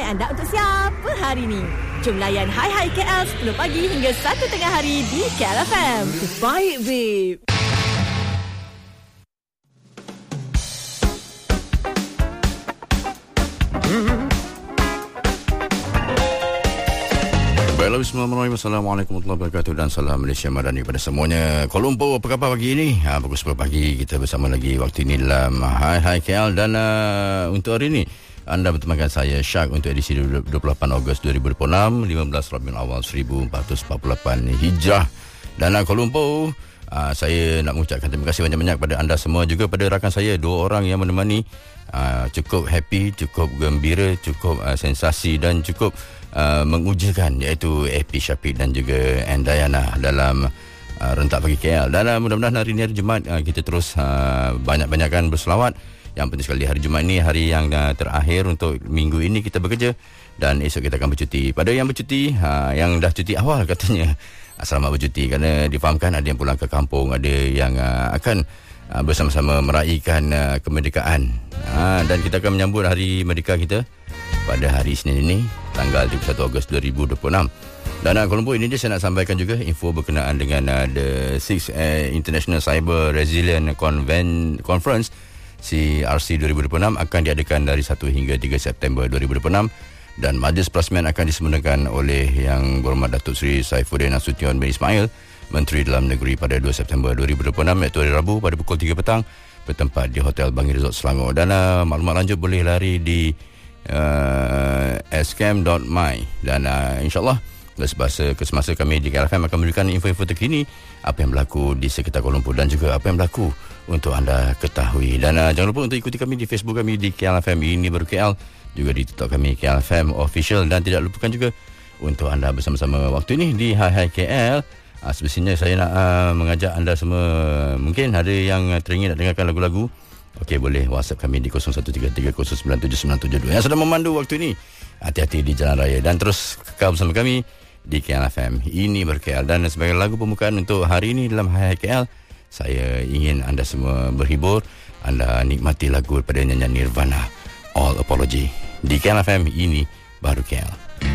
anda untuk siapa hari ni? Jom layan Hai Hai KL 10 pagi hingga 1 tengah hari di KL FM. Baik, babe. Bismillahirrahmanirrahim. Assalamualaikum warahmatullahi wabarakatuh dan salam Malaysia Madani kepada semuanya. Kuala Lumpur, apa khabar pagi ini? Pukul 10 pagi kita bersama lagi waktu ini dalam Hai Hai KL. Dan untuk hari ini anda bertemakan saya Syak untuk edisi 28 Ogos 2026, 15 Rabiul Awal 1448 Hijrah. Dan Kuala Lumpur, saya nak mengucapkan terima kasih banyak-banyak kepada anda semua, juga pada rakan saya 2 orang yang menemani. Cukup happy, cukup gembira, cukup sensasi dan cukup mengujakan, iaitu AP Syafiq dan juga Dayana dalam Rentak Pagi KL. Dan mudah-mudahan hari ini hari Jumaat kita terus banyak-banyakkan berselawat. Yang penting sekali hari Jumaat ini hari yang terakhir untuk minggu ini kita bekerja, dan esok kita akan bercuti. Pada yang bercuti, yang dah cuti awal katanya, selamat bercuti, kerana difahamkan ada yang pulang ke kampung, ada yang akan bersama-sama meraihkan kemerdekaan. Dan kita akan menyambut hari merdeka kita pada hari Isnin ini, tanggal 31 Ogos 2026. Dan Kuala Lumpur ini saya nak sampaikan juga info berkenaan dengan the 6th International Cyber Resilient Conference CRC 2026 akan diadakan dari 1 hingga 3 September 2026. Dan majlis perasmian akan disemenangkan oleh Yang Berhormat Datuk Seri Saifuddin Nasution bin Ismail, Menteri Dalam Negeri, pada 2 September 2026, iaitu hari Rabu pada pukul 3 petang bertempat di Hotel Bangi Resort Selangor. Dan maklumat lanjut boleh lari di scam.my. Dan insyaAllah kesemasa kami di KLFM akan memberikan info-info terkini apa yang berlaku di sekitar Kuala Lumpur dan juga apa yang berlaku untuk anda ketahui. Dan jangan lupa untuk ikuti kami di Facebook kami di KLFM Ini Baru KL, juga di TikTok kami KLFM Official. Dan tidak lupakan juga untuk anda bersama-sama waktu ini di Hai Hai KL. Semestinya saya nak mengajak anda semua, mungkin ada yang teringin nak dengarkan lagu-lagu, okey, boleh WhatsApp kami di 0133097972 yang sedang memandu waktu ini. Hati-hati di jalan raya dan terus kekal bersama kami di KLFM Ini Baru KL. Dan sebagai lagu pembukaan untuk hari ini dalam Hai Hai KL, saya ingin anda semua berhibur. Anda nikmati lagu daripada nyanyian Nirvana, All Apology, di KLFM Ini Baru KL.